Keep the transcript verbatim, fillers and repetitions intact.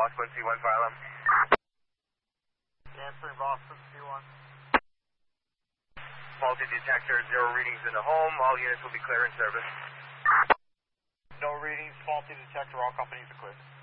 Boston C one file them. Answering Boston C one. Faulty detector, zero readings in the home. All units will be clear in service. No readings, faulty detector, all companies are clear.